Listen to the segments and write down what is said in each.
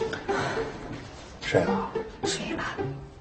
睡了？ 睡了。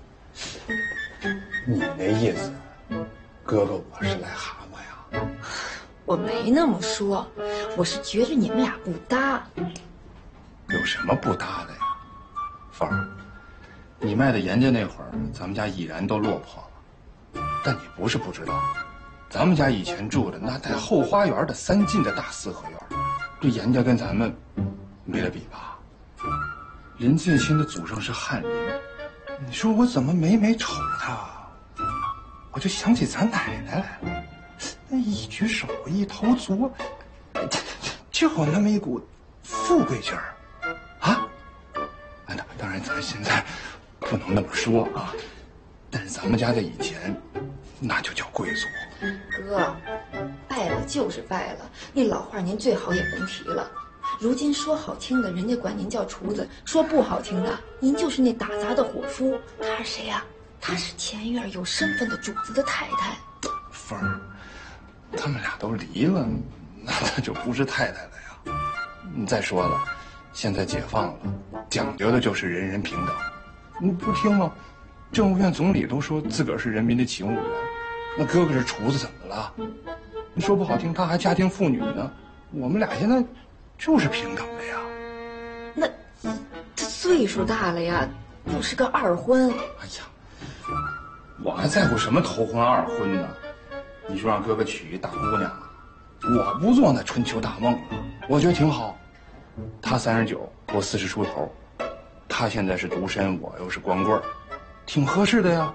你那意思，哥哥我是癞蛤蟆呀？ 我没那么说，我是觉着你们俩不搭。 有什么不搭的呀？凤儿，你卖的严家那会儿，咱们家已然都落魄了。但你不是不知道，咱们家以前住的那带后花园的3进的大4合院，这严家跟咱们没得比吧？任进兴的祖上是翰林，你说我怎么每瞅他，我就想起咱奶奶来了。那一举手一投足，就有那么一股富贵劲儿啊！当然咱现在不能那么说啊，但是咱们家在以前那就叫贵族。 哥，败了就是败了，那老话您最好也甭提了。如今说好听的，人家管您叫厨子；说不好听的，您就是那打杂的伙夫。他是谁呀？他是前院有身份的主子的太太。 凤儿，他们俩都离了，那他就不是太太了呀。你再说了，现在解放了，讲究的就是人人平等。你不听吗？政务院总理都说自个儿是人民的勤务员，那哥哥是厨子，怎么了？你说不好听，他还家庭妇女呢。我们俩现在就是平等的呀。 那他岁数大了呀，又是个二婚。 哎呀，我还在乎什么头婚二婚呢？你说让哥哥娶一大姑娘啊，我不做那春秋大梦了。我觉得挺好。他39，我40出头，他现在是独身，我又是光棍儿，挺合适的呀。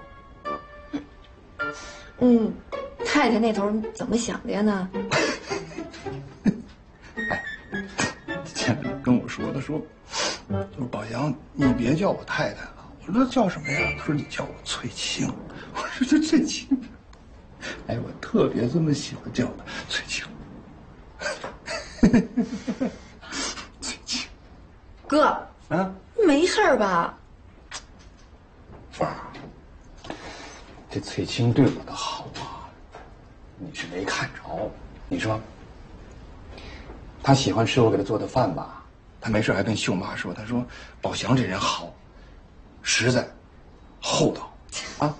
太太那头怎么想的呀呢？ 哎，前两天跟我说，他说宝阳，你别叫我太太了。我说叫什么呀？他说你叫我翠青。我说这翠青，哎，我特别这么喜欢叫她翠青。翠青， 哥， 啊， 没事吧？ 凤儿，这翠青对我的好啊，你是没看着。你说，她喜欢吃我给她做的饭吧？她没事还跟秀妈说，她说宝祥这人好，实在，厚道。